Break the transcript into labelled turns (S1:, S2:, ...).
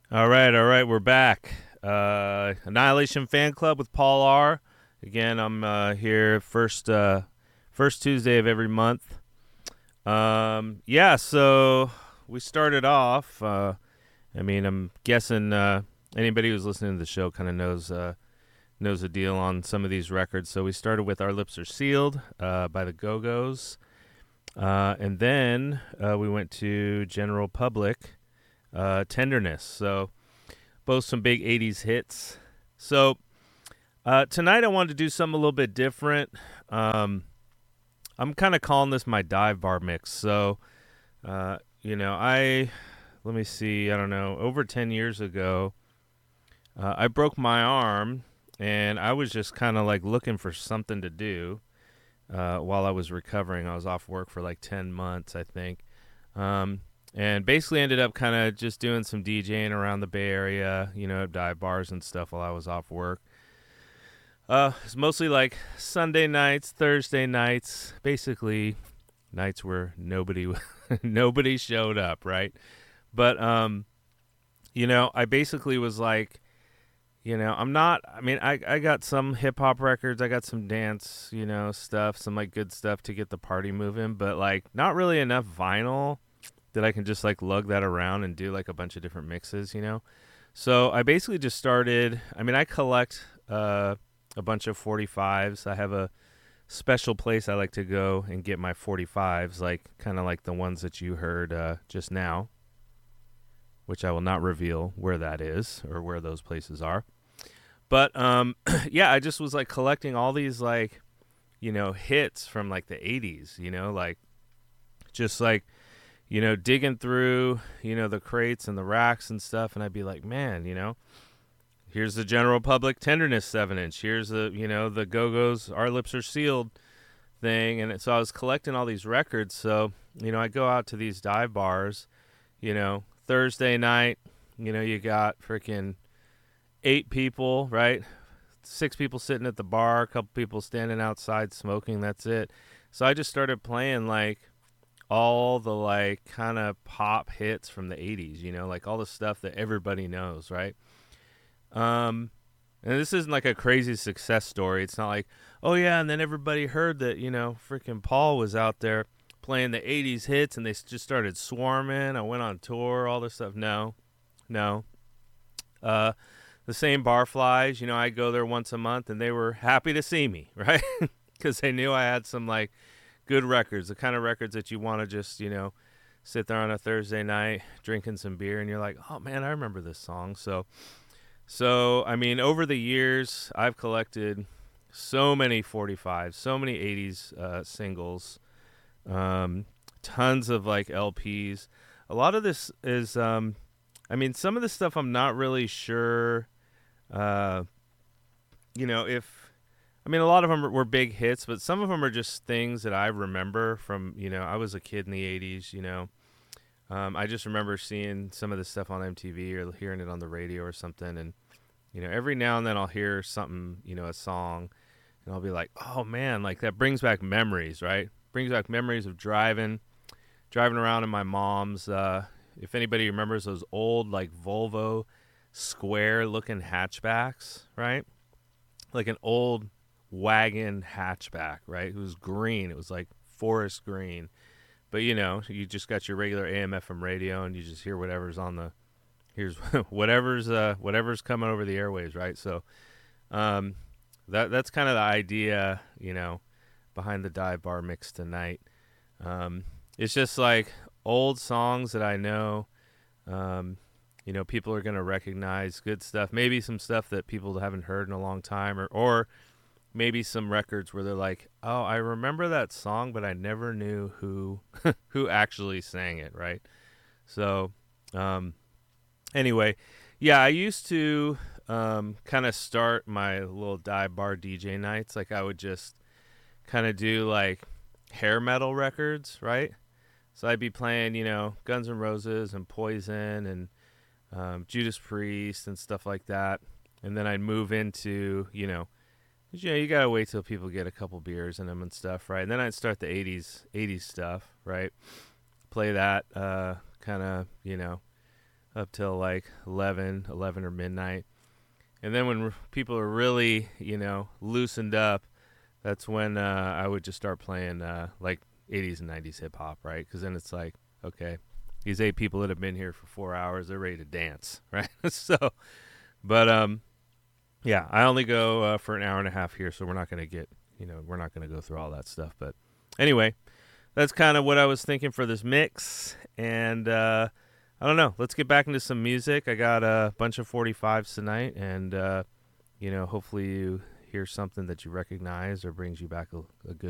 S1: All right, we're back. Annihilation Fan Club with Paul R. Again, I'm here first Tuesday of every month. So we started off. I'm guessing anybody who's listening to the show kind of knows the deal on some of these records. So we started with Our Lips Are Sealed by the Go-Go's, and then we went to General Public. Tenderness. So both some big 80s hits. So tonight I wanted to do something a little bit different. I'm kind of calling this my dive bar mix. So, let me see, I don't know, over 10 years ago, I broke my arm and I was just kind of like looking for something to do while I was recovering. I was off work for like 10 months, I think. And basically ended up kind of just doing some DJing around the Bay Area, at dive bars and stuff while I was off work. It's mostly like Sunday nights, Thursday nights, basically nights where nobody nobody showed up, right? But I basically was like, I got some hip hop records, I got some dance, stuff, some like good stuff to get the party moving, but like not really enough vinyl that I can just like lug that around and do like a bunch of different mixes, So I basically just started. I collect a bunch of 45s. I have a special place I like to go and get my 45s, like kind of like the ones that you heard just now, which I will not reveal where that is or where those places are. But I just was like collecting all these like, hits from like the 80s, like just like digging through, the crates and the racks and stuff. And I'd be like, man, here's the General Public Tenderness 7-inch. Here's the, the Go-Go's Our Lips Are Sealed thing. And so I was collecting all these records. So, I go out to these dive bars, Thursday night, you got freaking 8 people, right? 6 people sitting at the bar, a couple people standing outside smoking. That's it. So I just started playing like all the like kind of pop hits from the 80s, like all the stuff that everybody knows, right? And this isn't like a crazy success story. It's not like, oh yeah, and then everybody heard that, freaking Paul was out there playing the 80s hits and they just started swarming. I went on tour, all this stuff. No. The same barflies, I go there once a month and they were happy to see me, right? Because they knew I had some like good records, the kind of records that you want to just, sit there on a Thursday night drinking some beer and you're like, oh man, I remember this song. So over the years, I've collected so many 45s, so many 80s singles, tons of like LPs. A lot of this is, some of this stuff I'm not really sure, if a lot of them were big hits, but some of them are just things that I remember from, I was a kid in the 80s, I just remember seeing some of this stuff on MTV or hearing it on the radio or something. And, every now and then I'll hear something, a song, and I'll be like, oh man, like that brings back memories, right? Brings back memories of driving around in my mom's, if anybody remembers those old like Volvo square looking hatchbacks, right? Like an old wagon hatchback, right? It was green. It was like forest green. But you just got your regular AM FM radio and you just hear whatever's on the whatever's coming over the airwaves, right? So that's kind of the idea, behind the dive bar mix tonight. It's just like old songs that I know people are going to recognize, good stuff, maybe some stuff that people haven't heard in a long time, or maybe some records where they're like, oh, I remember that song, but I never knew who who actually sang it, right? So anyway, yeah, I used to kind of start my little dive bar DJ nights. Like I would just kind of do like hair metal records, right? So I'd be playing, Guns N' Roses and Poison and Judas Priest and stuff like that. And then I'd move into, you gotta wait till people get a couple beers in them and stuff, right? And then I'd start the 80s stuff, right? Play that kind of, up till like 11 or midnight. And then when people are really, loosened up, that's when I would just start playing like 80s and 90s hip hop, right? Because then it's like, okay, these 8 people that have been here for 4 hours, they're ready to dance, right? But yeah, I only go for an hour and a half here, so we're not going to get, we're not going to go through all that stuff. But anyway, that's kind of what I was thinking for this mix. And I don't know. Let's get back into some music. I got a bunch of 45s tonight, and hopefully you hear something that you recognize or brings you back a good